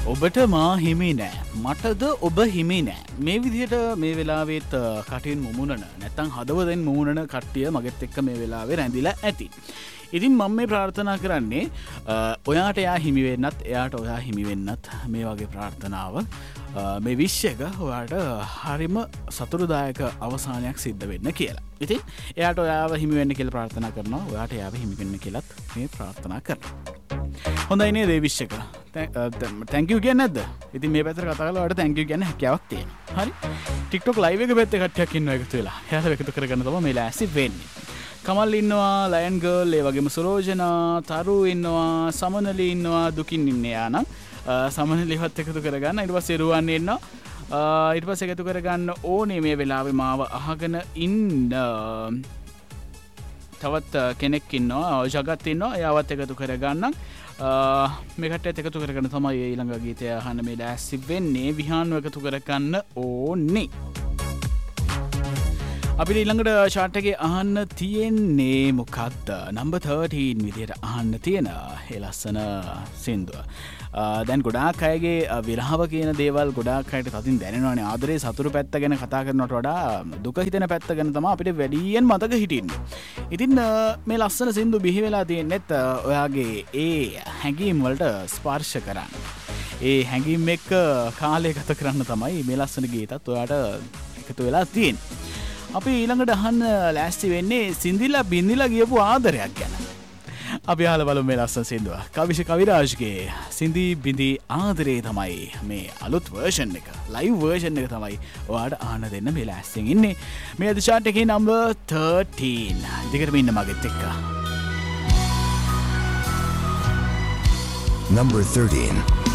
ඔබට මා හිමි නෑ මටද ඔබ හිමි නෑ මේ විදිහට මේ වෙලාවෙත් කටින් මුමුණන නැත්තම් හදවතෙන් මුමුණන කට්ටිය මගෙත් එක්ක මේ වෙලාවේ රැඳිලා ඇති. ඉතින් මම මේ ප්‍රාර්ථනා කරන්නේ ඔයාට එයා හිමි වෙන්නත් එයාට ඔයා හිමි වෙන්නත් මේ වගේ ප්‍රාර්ථනාව මේ විශ්ව එක ඔයාට හරිම සතුටුදායක අවසානයක් සිද්ධ වෙන්න කියලා. ඉතින් එයාට ඔයාව හිමි වෙන්න කියලා ප්‍රාර්ථනා කරනවා. ඔයාට එයාව හිමි වෙන්න කියලාත් මේ ප්‍රාර්ථනා කරනවා. හොඳයි නේද මේ විශ්ව එක? thank you කියන්නේ නැද්ද? ඉතින් මේ පැත්තට කතා කරලා ඔයාලට thank you කියන්නේ හැකියාවක් තියෙනවා. හරි. TikTok live එක පැත්තේ කට්ටියක් ඉන්නවා එකතු වෙලා. එයාලා එකතු කරගන්න තමයි මේ ලෑස්ති වෙන්නේ. කමල් ඉන්නවා, ලයන් ගර්ල්, ඒ වගේම සුරෝජනා, තරු ඉන්නවා, සමනලි ඉන්නවා, දුකින් ඉන්නේ යානම්. සමනලිවත් එකතු කරගන්න. ඊට පස්සේ රුවන් ඉන්නවා. ඊට පස්සේ එකතු කරගන්න ඕනේ මේ වෙලාවේ මාව අහගෙන ඉන්න තවත් කෙනෙක් ඉන්නවා. ජගත් ඉන්නවා. එයාවත් එකතු කරගන්නම්. මේ කට්ටියත් එකතු කරගෙන තමයි ඊළඟ ගීතය අහන්න මේ ලෑස්ති වෙන්නේ. විහාන්ව එකතු කරගන්න ඕනේ. අපිට ඊළඟට chart එකේ අහන්න තියෙන්නේ මොකක්ද? number 13 විදියට අහන්න තියෙන ඒ ලස්සන සින්දුව. දැන් ගොඩාක් අයගේ විරහව කියන දේවල් ගොඩාක් අයට තදින් දැනෙනවානේ. ආදරේ සතුරු පැත්ත ගැන කතා කරනවට වඩා දුක හිතෙන පැත්ත ගැන තමයි අපිට වැඩියෙන් මතක හිටින්නේ. ඉතින් මේ ලස්සන සින්දු බිහි වෙලා තියෙන්නේත් ඔයාගේ ඒ හැඟීම් වලට ස්පර්ශ කරන්න. ඒ හැඟීම් එක්ක කාලය ගත කරන්න තමයි මේ ලස්සන ගීතත් ඔයාට එකතු වෙලා තියෙන්නේ. අපි ඊළඟට අහන්න ලෑස්ති වෙන්නේ සින්දිලා බින්දිලා ගියපු ආදරයක් ගැන. අපි අහලා බලමු මේ ලස්සන සින්දුව. කවිෂ කවිරාජ්ගේ සින්දි බින්දි ආදරේ තමයි මේ අලුත් version එක. live version එක තමයි ඔයාලට අහන්න දෙන්න මේ ලෑස්තියෙන් ඉන්නේ. මේ අද chart එකේ number 13. දිගටම ඉන්න මගෙත් එක්ක. Number 13.